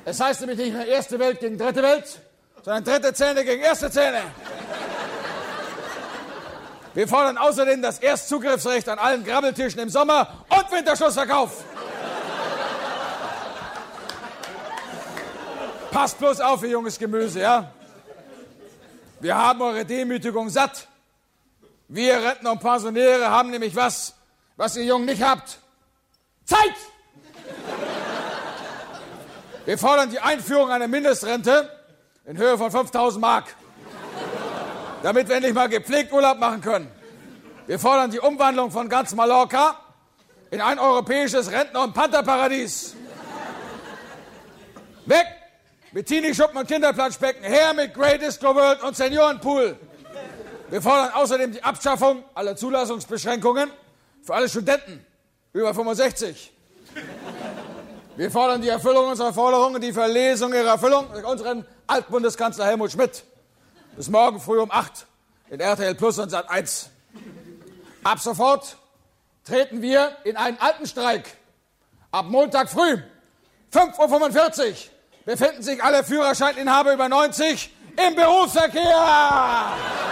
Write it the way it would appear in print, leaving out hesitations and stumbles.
Es heißt nämlich nicht mehr erste Welt gegen dritte Welt, sondern dritte Zähne gegen erste Zähne. Wir fordern außerdem das Erstzugriffsrecht an allen Grabbeltischen im Sommer und Winterschlussverkauf. Passt bloß auf, ihr junges Gemüse, ja? Wir haben eure Demütigung satt. Wir Rentner und Pensionäre haben nämlich was ihr Jungen nicht habt. Zeit! Wir fordern die Einführung einer Mindestrente in Höhe von 5.000 Mark, damit wir endlich mal gepflegt Urlaub machen können. Wir fordern die Umwandlung von ganz Mallorca in ein europäisches Rentner- und Pantherparadies. Weg mit Teenie-Schuppen und Kinderplanschbecken, her mit Grey Disco World und Seniorenpool. Wir fordern außerdem die Abschaffung aller Zulassungsbeschränkungen für alle Studenten über 65. Wir fordern die Erfüllung unserer Forderungen, die Verlesung ihrer Erfüllung durch unseren Altbundeskanzler Helmut Schmidt. Bis morgen früh um 8 in RTL Plus und Sat.1. Ab sofort treten wir in einen Altenstreik. Ab Montag früh, 5:45 Uhr, befinden sich alle Führerscheininhaber über 90 im Berufsverkehr.